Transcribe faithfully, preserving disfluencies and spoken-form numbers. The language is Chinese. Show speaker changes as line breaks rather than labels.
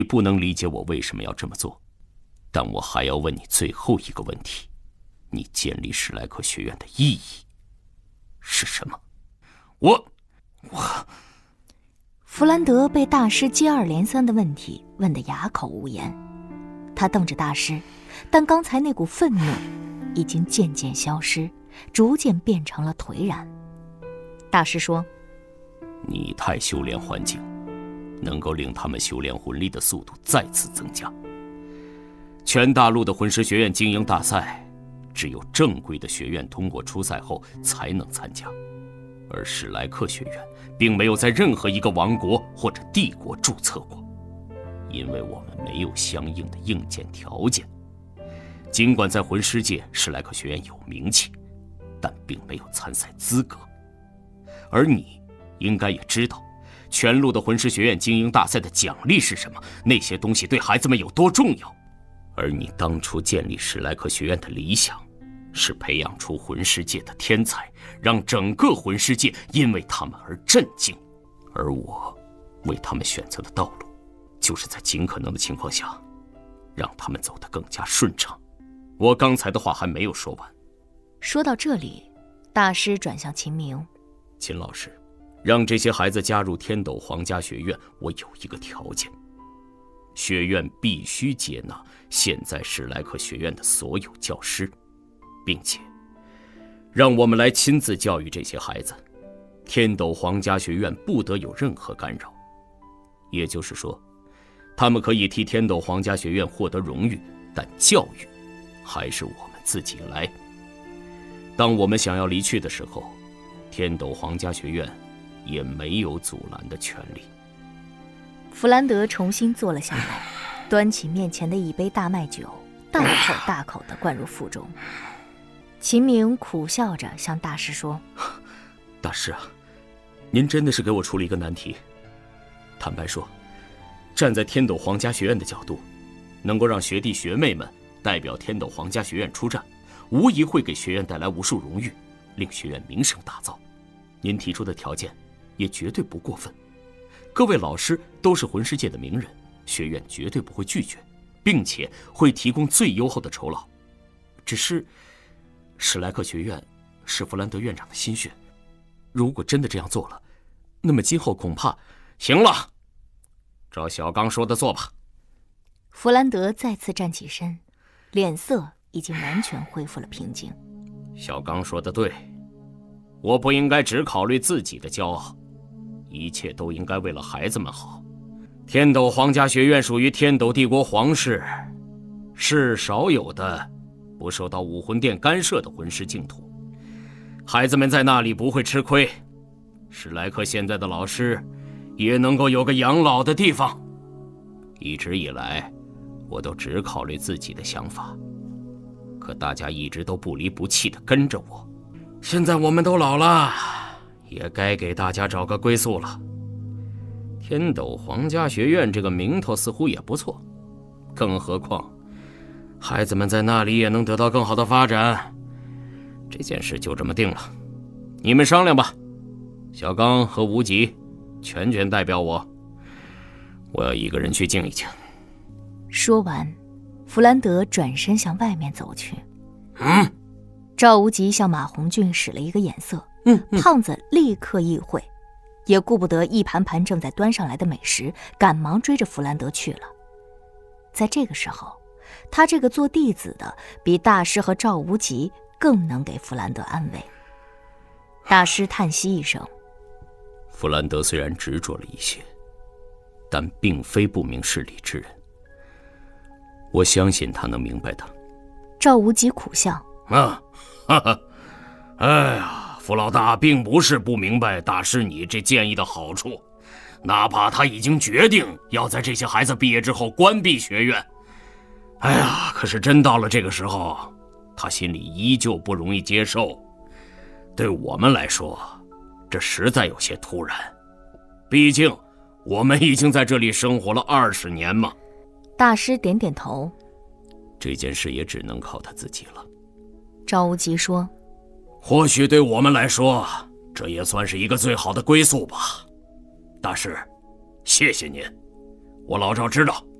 你不能理解我为什么要这么做，但我还要问你最后一个问题：你建立史莱克学院的意义是什么？我，我……
弗兰德被大师接二连三的问题问得哑口无言，他瞪着大师，但刚才那股愤怒已经渐渐消失，逐渐变成了颓然。大师说：
拟态修炼环境能够令他们修炼魂力的速度再次增加。全大陆的魂师学院精英大赛，只有正规的学院通过初赛后才能参加，而史莱克学院并没有在任何一个王国或者帝国注册过，因为我们没有相应的硬件条件。尽管在魂师界史莱克学院有名气，但并没有参赛资格。而你应该也知道，全路的魂师学院精英大赛的奖励是什么，那些东西对孩子们有多重要。而你当初建立史莱克学院的理想，是培养出魂师界的天才，让整个魂师界因为他们而震惊。而我为他们选择的道路，就是在尽可能的情况下，让他们走得更加顺畅。我刚才的话还没有说完。
说到这里，大师转向秦明：
秦老师，让这些孩子加入天斗皇家学院，我有一个条件，学院必须接纳现在史莱克学院的所有教师，并且让我们来亲自教育这些孩子。天斗皇家学院不得有任何干扰，也就是说，他们可以替天斗皇家学院获得荣誉，但教育还是我们自己来。当我们想要离去的时候，天斗皇家学院也没有阻拦的权利。
弗兰德重新坐了下来，端起面前的一杯大麦酒，大口大口地灌入腹中。秦明苦笑着向大师说：
大师啊，您真的是给我出了一个难题。坦白说，站在天斗皇家学院的角度，能够让学弟学妹们代表天斗皇家学院出战，无疑会给学院带来无数荣誉，令学院名声大噪。您提出的条件也绝对不过分，各位老师都是魂师界的名人，学院绝对不会拒绝，并且会提供最优厚的酬劳。只是史莱克学院是弗兰德院长的心血，如果真的这样做了，那么今后恐怕……行了，照小刚说的做吧。
弗兰德再次站起身，脸色已经完全恢复了平静。
小刚说的对，我不应该只考虑自己的骄傲，一切都应该为了孩子们好。天斗皇家学院属于天斗帝国皇室，是少有的不受到武魂殿干涉的魂师净土，孩子们在那里不会吃亏，史莱克现在的老师也能够有个养老的地方。一直以来，我都只考虑自己的想法，可大家一直都不离不弃地跟着我。现在我们都老了，也该给大家找个归宿了。天斗皇家学院这个名头似乎也不错，更何况孩子们在那里也能得到更好的发展。这件事就这么定了，你们商量吧。小刚和无极全权代表我，我要一个人去静一静。
说完，弗兰德转身向外面走去。
嗯。
赵无极向马红俊使了一个眼色，
嗯嗯、
胖子立刻意会，也顾不得一盘盘正在端上来的美食，赶忙追着弗兰德去了。在这个时候，他这个做弟子的比大师和赵无极更能给弗兰德安慰。大师叹息一声：
弗兰德虽然执着了一些，但并非不明事理之人，我相信他能明白的。
赵无极苦笑：
啊，哈哈，哎呀，弗老大并不是不明白大师你这建议的好处，哪怕他已经决定要在这些孩子毕业之后关闭学院，哎呀，可是真到了这个时候，他心里依旧不容易接受。对我们来说，这实在有些突然，毕竟我们已经在这里生活了二十年嘛。
大师点点头：
这件事也只能靠他自己了。
赵无极说：
或许对我们来说，这也算是一个最好的归宿吧。大师，谢谢您， 我老赵知道，